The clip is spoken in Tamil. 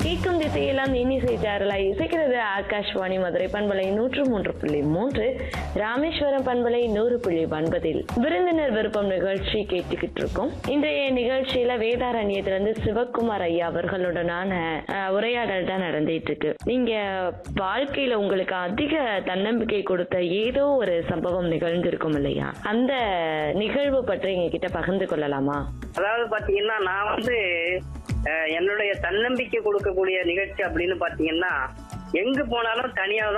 கேட்கும் திசையெல்லாம் இன்னிசை சாரலாய் இசைக்கிறது ஆகாஷ்வாணி மதுரை பண்பலை 103.3, ராமேஸ்வரம் பண்பலை 100.9 விருந்தினர் விருப்பம் நிகழ்ச்சி கேட்டுக்கிட்டு இருக்கோம். இன்றைய நிகழ்ச்சியில வேதாரண்யத்திலிருந்து சிவக்குமார் ஐயா அவர்களுடனான உரையாடல் தான் நடந்துட்டு இருக்கு. நீங்க வாழ்க்கையில உங்களுக்கு அதிக தன்னம்பிக்கை கொடுத்த ஏதோ ஒரு சம்பவம் நிகழ்ந்திருக்கும் இல்லையா? அந்த நிகழ்வு பற்றி எங்க கிட்ட பகிர்ந்து கொள்ளலாமா? அதாவது பாத்தீங்கன்னா நான் என்னுடைய தன்னம்பிக்கை கொடுக்கக்கூடிய நிகழ்ச்சி அப்படின்னு பாத்தீங்கன்னா எங்க போனாலும் தனியா